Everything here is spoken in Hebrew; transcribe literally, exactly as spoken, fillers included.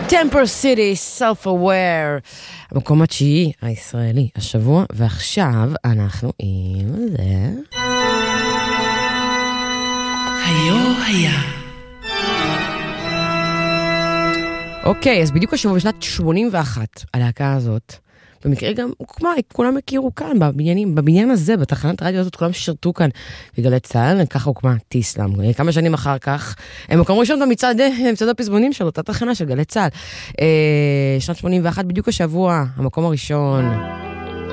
Temper City, Self-Aware, המקום התשיעי הישראלי השבוע, ועכשיו אנחנו עם זה. היו היה. אוקיי, אז בדיוק השבוע בשנת שמונים ואחת, הלהקה הזאת, במקרה גם הוקמה, כולם הכירו כאן, בבניינים, בבניין הזה, בתחנת הרדיו הזאת, כולם שרתו כאן בגלי צהל, ככה הוקמה טיסלאם. כמה שנים אחר כך, הם מקום ראשון במצעד, מצעד הפזמונים של אותה תחנה של גלי צהל. שנת שמונים ואחת, בדיוק השבוע, המקום הראשון.